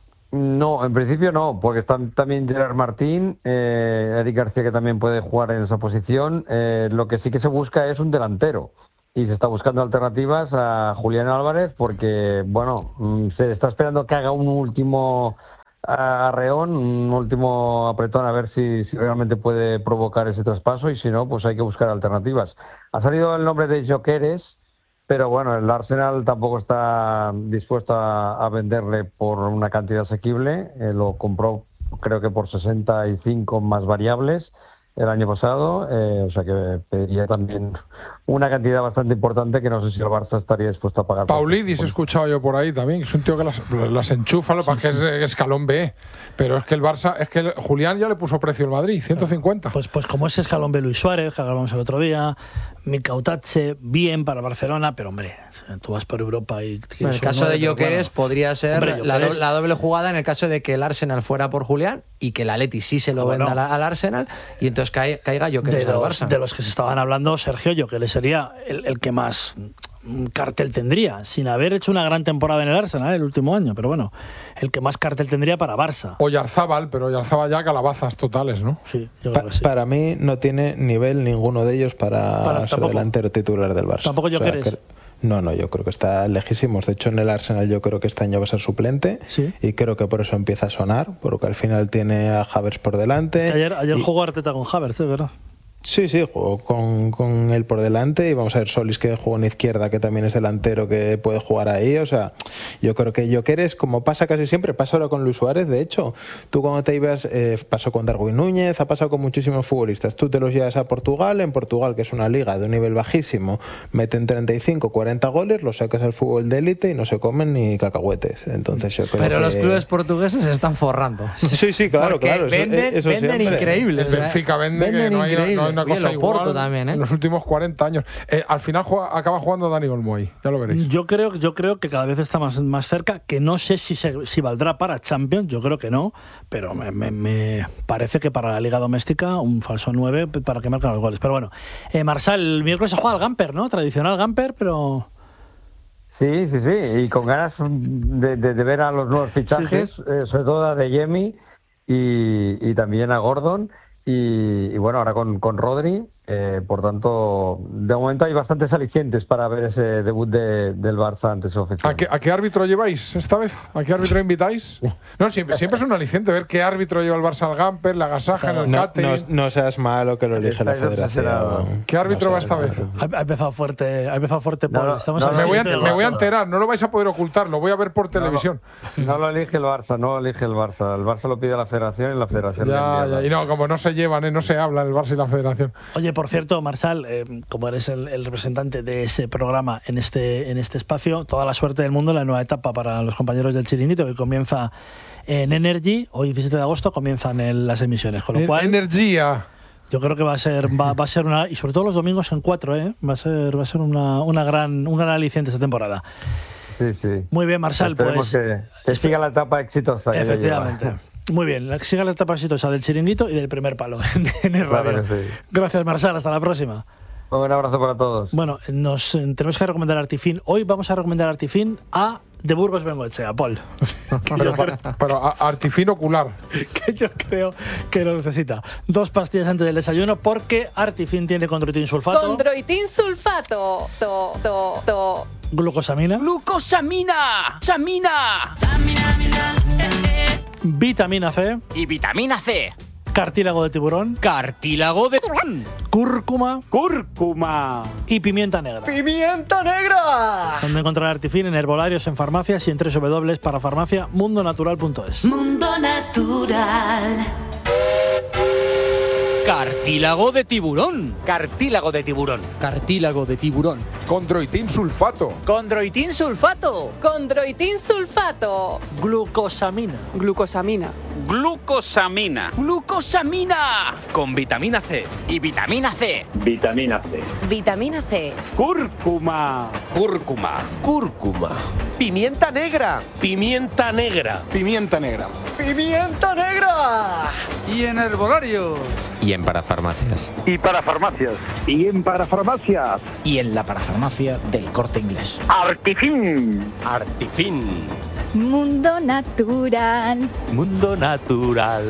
No, en principio no, porque están también Gerard Martín, Eric García, que también puede jugar en esa posición. Lo que sí que se busca es un delantero. Y se está buscando alternativas a Julián Álvarez porque, bueno, se está esperando que haga un último arreón, un último apretón a ver si realmente puede provocar ese traspaso y si no, pues hay que buscar alternativas. Ha salido el nombre de Gyökeres, pero bueno, el Arsenal tampoco está dispuesto a venderle por una cantidad asequible. Lo compró creo que por 65 más variables el año pasado, o sea que pediría también una cantidad bastante importante que no sé si el Barça estaría dispuesto a pagar. Paulidis he escuchado yo por ahí también, que es un tío que las enchufa, lo que es escalón B, pero es que el Barça, Julián ya le puso precio al Madrid, 150. Pues como es escalón B Luis Suárez, que hablamos el otro día, Mikautadze, bien para Barcelona, pero hombre, tú vas por Europa y... En el caso de Gyökeres podría ser la doble jugada en el caso de que el Arsenal fuera por Julián y que el Atleti sí se lo venda al Arsenal y entonces caiga Gyökeres al Barça. De los que se estaban hablando, Sergio, Gyökeres sería el que más cartel tendría, sin haber hecho una gran temporada en el Arsenal el último año, pero bueno, el que más cartel tendría para Barça. O Yarzábal, pero Yarzábal ya calabazas totales, ¿no? Sí, yo creo que sí. Para mí no tiene nivel ninguno de ellos para ser delantero titular del Barça. Tampoco Gyökeres. No, yo creo que está lejísimos. De hecho, en el Arsenal yo creo que este año va a ser suplente y creo que por eso empieza a sonar, porque al final tiene a Havertz por delante. Ayer jugó Arteta con Havertz, ¿verdad? Sí, jugó con él por delante y vamos a ver Solís, que jugó en izquierda, que también es delantero, que puede jugar ahí. O sea, yo creo que Gyökeres, como pasa casi siempre, pasa ahora con Luis Suárez. De hecho, tú cuando te ibas, pasó con Darwin Núñez, ha pasado con muchísimos futbolistas. Tú te los llevas a Portugal, en Portugal, que es una liga de un nivel bajísimo, meten 35, 40 goles, los sacas al fútbol de élite y no se comen ni cacahuetes. Entonces yo creo Pero los clubes portugueses se están forrando. Sí, claro. Venden eso increíbles. El Benfica vende que no hay una Oye, cosa el Oporto igual también, ¿eh? en los últimos 40 años. Al final acaba jugando Dani Olmo ahí, ya lo veréis. Yo creo que cada vez está más cerca, que no sé si valdrá para Champions, yo creo que no, pero me parece que para la Liga Doméstica un falso 9 para que marquen los goles. Pero bueno, Marsal, el miércoles se juega al Gamper, ¿no? Tradicional Gamper, pero... Sí, y con ganas de ver a los nuevos fichajes, sobre todo a Adeyemi y también a Gordon y bueno, ahora con Rodri. Por tanto, de momento hay bastantes alicientes para ver ese debut del Barça ante su afición. ¿A qué árbitro lleváis esta vez? ¿A qué árbitro invitáis? No, siempre es un aliciente ver qué árbitro lleva el Barça al Gamper, la agasaja, en el catering. No seas malo que lo elige la federación. ¿Qué árbitro va esta vez? Ha empezado fuerte Paul. Me voy a enterar, no lo vais a poder ocultar, lo voy a ver por televisión. No lo elige el Barça, El Barça lo pide a la federación y la federación y no, como no se llevan, no se hablan el Barça y la federación. Oye, por cierto, Marsal, como eres el representante de ese programa en este espacio, toda la suerte del mundo en la nueva etapa para los compañeros del Chiringuito, que comienza en Energy. Hoy, 17 de agosto, comienzan las emisiones. Con lo cual, Energía. Yo creo que va a ser una, y sobre todo los domingos en 4, va a ser un gran aliciente esta temporada. Sí. Muy bien, Marsal, esperemos que siga la etapa exitosa. Efectivamente. Muy bien, que siga la etapa exitosa del Chiringuito y del Primer Palo en el radio. Claro, sí. Gracias, Marsal, hasta la próxima. Un abrazo para todos. Bueno, tenemos que recomendar Artifin. Hoy vamos a recomendar Artifin a de Burgos Bengoechea, Paul. pero Artifin ocular. Que yo creo que lo necesita. 2 pastillas antes del desayuno porque Artifin tiene condroitin sulfato. Condroitin sulfato. Glucosamina. Vitamina C. Y vitamina C. Cartílago de tiburón. Cúrcuma. Y pimienta negra. ¡Pimienta negra! Donde encontrar Artifin en herbolarios, en farmacias y en www.parafarmaciamundonatural.es. Mundo Natural. Cartílago de tiburón. Condroitin sulfato. Glucosamina. Con vitamina C. Y vitamina C. Vitamina C. Cúrcuma. Pimienta negra. Y en herbolario. Y en parafarmacias. Y para farmacias. Y en la parafarmacia del Corte Inglés. Artifin. Mundo Natural. Mundo Natural.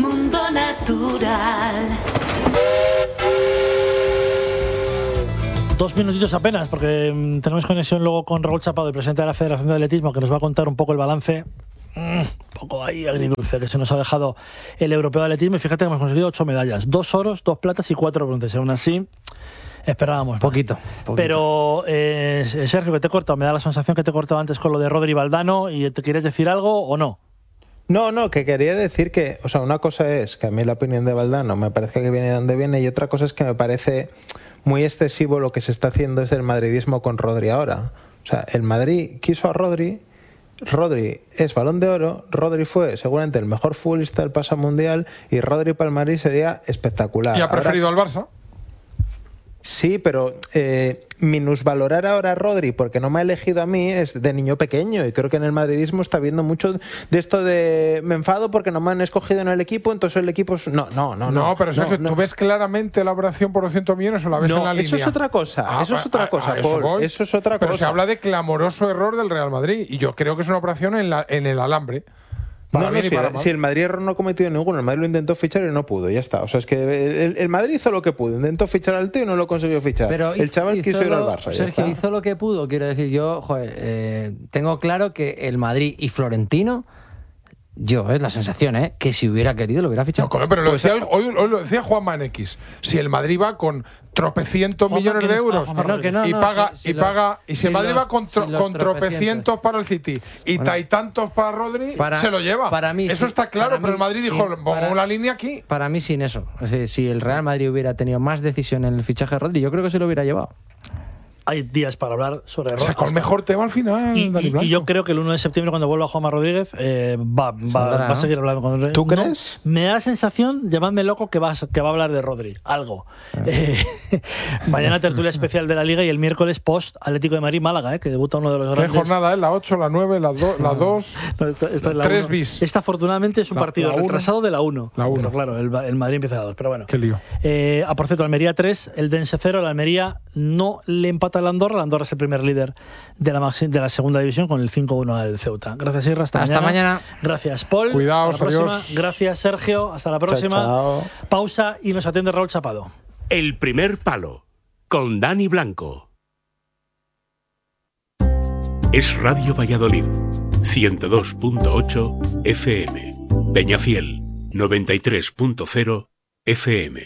2 minutitos apenas, porque tenemos conexión luego con Raúl Chapado, el presidente de la Federación de Atletismo, que nos va a contar un poco el balance, un poco ahí agridulce, que se nos ha dejado el europeo de atletismo. Y fíjate que hemos conseguido 8 medallas, 2 oros, 2 platas y 4 bronces. Aún así, esperábamos más. Poquito. Pero, Sergio, que te he cortado, me da la sensación que te he cortado antes con lo de Rodri Valdano, y ¿te quieres decir algo o no? No, que quería decir que, o sea, una cosa es que a mí la opinión de Valdano me parece que viene de donde viene, y otra cosa es que me parece muy excesivo lo que se está haciendo desde el madridismo con Rodri ahora. O sea, el Madrid quiso a Rodri es Balón de Oro, Rodri fue seguramente el mejor futbolista del pasado mundial, y Rodri para el Madrid sería espectacular. ¿Y ha preferido al Barça? Sí, pero minusvalorar ahora a Rodri porque no me ha elegido a mí es de niño pequeño, y creo que en el madridismo está habiendo mucho de esto de me enfado porque no me han escogido en el equipo, entonces el equipo es... No, pero Sergio, ¿tú ves claramente la operación por 200 millones o la ves en la línea? Eso es otra cosa, Paul, eso es otra cosa. Pero se habla de clamoroso error del Real Madrid, y yo creo que es una operación en el alambre. Si el Madrid error no ha cometido ninguno, el Madrid lo intentó fichar y no pudo, ya está. O sea, es que el Madrid hizo lo que pudo, intentó fichar al tío y no lo consiguió fichar. Pero el chaval quiso ir al Barça. Sergio hizo lo que pudo, quiero decir, yo tengo claro que el Madrid y Florentino, es la sensación, que si hubiera querido lo hubiera fichado. No, pero hoy lo decía Juanma en X. Si el Madrid va con tropecientos millones de euros y si el Madrid va con tropecientos para el City y tantos para Rodri, se lo lleva. Para mí, eso está claro, pero el Madrid dijo, pongo la línea aquí. Para mí sin eso. Es decir, si el Real Madrid hubiera tenido más decisión en el fichaje de Rodri, yo creo que se lo hubiera llevado. hay días para hablar sobre errores. Sacó el mejor tema al final, Dani Blanco. Y yo creo que el 1 de septiembre, cuando vuelva Juanma Rodríguez, va a seguir hablando con Rodri. ¿Tú crees? Me da la sensación, llamadme loco, que va a hablar de Rodri. Algo. Mañana tertulia especial de la Liga y el miércoles post Atlético de Madrid Málaga, que debuta uno de los grandes. ¿Qué jornada es? ¿La 8, la 9, la 2? No, esta es la 3 1. bis. Esta afortunadamente es un partido retrasado de la 1. La 1. Pero claro, el Madrid empieza a la 2. Pero bueno. Qué lío. Por cierto, Almería 3, el Dense 0. El Almería no le empata al Andorra. El Andorra es el primer líder de la segunda división con el 5-1 al Ceuta. Gracias, Irra. Hasta mañana. Gracias, Paul. Cuidaos, hasta la próxima. adiós. Gracias, Sergio. Hasta la próxima. Chao. Pausa y nos atiende Raúl Chapado. El primer palo con Dani Blanco. Es Radio Valladolid, 102.8 FM. Peñafiel, 93.0 FM.